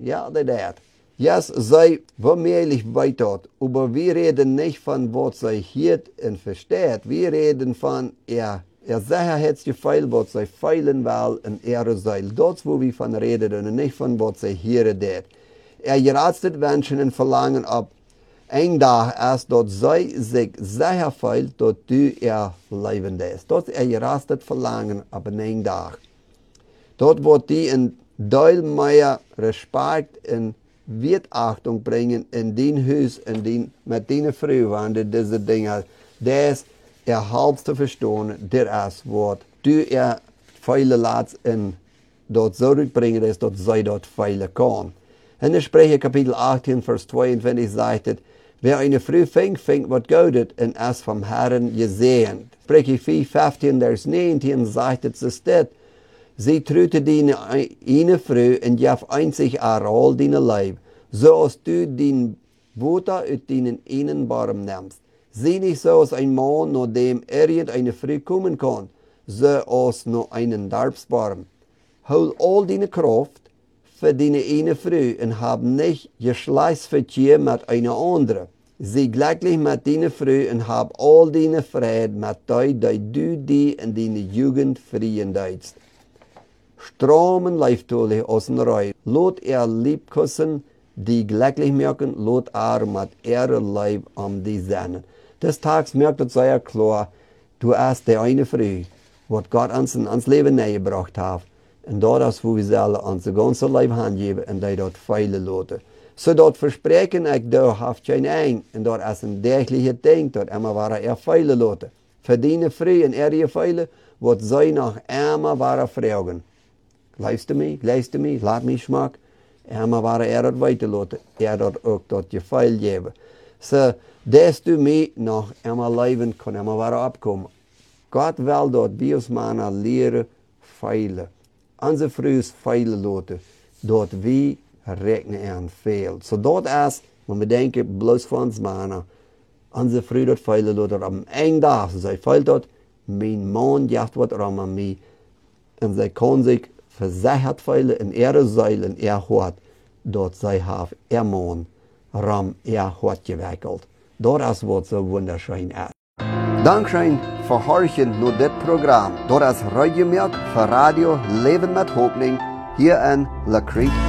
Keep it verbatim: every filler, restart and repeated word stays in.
Ja, das ist. Yes, sei womöglich weiter, aber wir reden nicht von, was sie hört und versteht. Wir reden von, er, er sagt, hat gefeilt, was sie feilen will in ihre Seele. Das, wo wir von reden, und nicht von, was sie hören. Er geratzt Menschen und Verlangen ab. Ein Tag, als dort sei sich sicher feilt, dort du er leben ist. Dort er geratzt Verlangen ab in ein Tag. Dort wird die in Deul mehr Respekt und Wertachtung bringen in den Haus, in den, mit denen Frau waren, die diese Dinge, das er halb zu verstehen, der ist, was du er viele Latz in dort zurückbringen, dass dort sei dort viele kann. In der Sprecher Kapitel achtzehn, Vers zweiundzwanzig sagt es, wer eine Frau fängt, fängt was Gutes und ist vom Herrn gesehen. Sprecher vier, fünfzehn, Vers neunzehn sagt es, es steht, sie trüte deine eine Frau und jaf einzig all deine Leib, so als du den Butter aus deinen Innenbarm nimmst. Sieh nicht so als ein Mann, nur dem irgendeine Frau kommen kann, so als nur einen Darbsbarm. Hol all deine Kraft für deine eine Frau und hab nicht Geschlechtsverkehr mit einer anderen. Sei glücklich mit deiner Frau und hab all deine Friede mit der, die du die in deine Jugend frieren deitst. Stromen leiftole aus dem Reich. Lot er liebkussen, die glücklich merken, lot er mit ihrer Leib am die Sennen. Des Tages merkt es sehr klar, du hast die eine Frau, was Gott uns in ans Leben näher gebracht hat. Und dort ist, wo wir selber unser ganzes Leben hingeben und die dort viele Leute. So dort versprechen ich, da haft kein ein. Und dort ist ein täglicher Ding, dort immer waren er viele Leute. Verdienen frei und er viele, was sie nach immer waren fragen. Leist du mich, leist du mich, laat mich schmack. Immer waren er dort weiterlassen. Er dort auch dort gefeil geben. So, dass du mich noch immer leben kann, immer waren abkommen. Gott will dort bei uns Männer lehren, feilen. Unsere Früh ist feile Leute. Dort wie rechnen er viel. So dort ist, wenn wir denken, bloß von uns Männer, unsere Früh dort feile Leute, am einen Tag, so sie feilt dort, mein Mann jaft was rum an mich, und sie kann sich versichert feilen in ihre Seele, in ihr Hort, dort sei haf ihr Mann, rum ihr Hort gewickelt. Dort ist was so wunderschön ist. Dankeschön für Horchen nur das Programm. Dort ist Radio Milk für Radio Leben mit Hoffnung hier in La Crete.